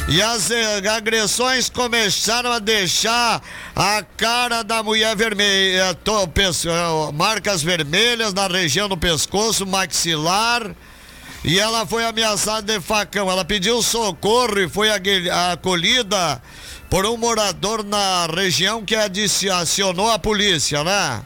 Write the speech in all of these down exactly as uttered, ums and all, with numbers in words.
E as eh, agressões começaram a deixar a cara da mulher vermelha, to, pes, marcas vermelhas na região do pescoço, maxilar, e ela foi ameaçada de facão. Ela pediu socorro e foi acolhida por um morador na região que acionou a polícia, né?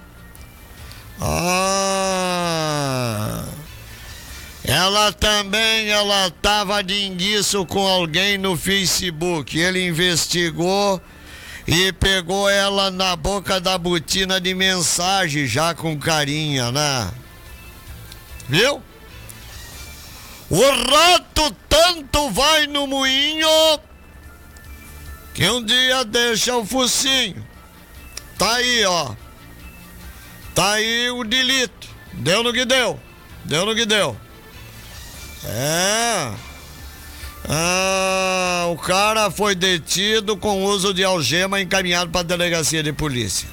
Ah... Ela também, ela tava de enguiço com alguém no Facebook. Ele investigou e pegou ela na boca da botina de mensagem, já com carinha, né? Viu? O rato tanto vai no moinho que um dia deixa o focinho. Tá aí, ó. Tá aí o delito. Deu no que deu. Deu no que deu. É. Ah, o cara foi detido com uso de algema e encaminhado para a delegacia de polícia.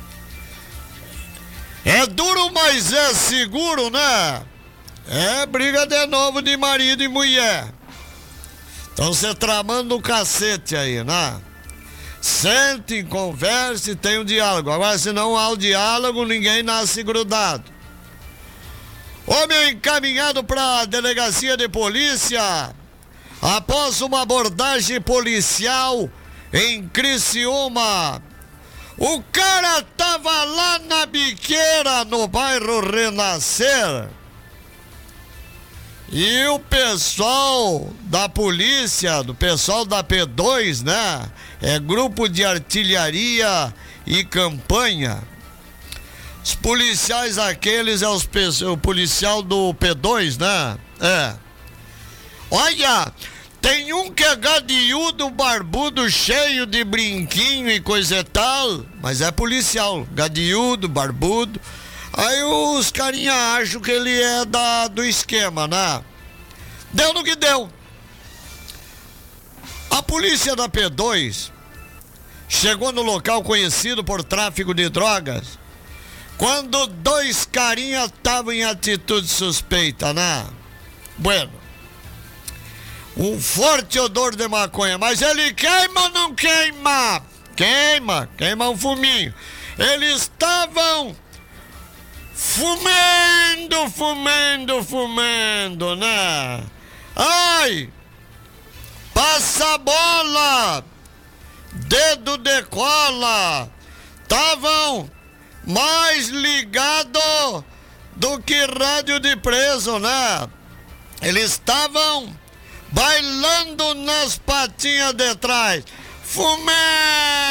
É duro, mas é seguro, né? É briga de novo de marido e mulher. Estão se tramando o cacete aí, né? Sente, converse, tem um diálogo. Agora, se não há o diálogo, ninguém nasce grudado. Homem encaminhado para a delegacia de polícia após uma abordagem policial em Criciúma. O cara tava lá na biqueira, no bairro Renascer. E o pessoal da polícia, do pessoal da P dois, né? É Grupo de Artilharia e Campanha. Os policiais aqueles é os, o policial do P dois, né? É. Olha, tem um que é gadiudo, barbudo, cheio de brinquinho e coisa e tal, mas é policial, gadiudo, barbudo. Aí os carinha acham que ele é da, do esquema, né? Deu no que deu. A polícia da P dois chegou no local conhecido por tráfico de drogas quando dois carinhas estavam em atitude suspeita, né? Bueno, um forte odor de maconha, mas ele queima ou não queima? Queima, queima um fuminho. Eles estavam fumando, fumando, fumando, né? Ai, passa a bola, dedo de cola, estavam mais ligado do que rádio de preso, né? Eles estavam bailando nas patinhas de trás, fumando.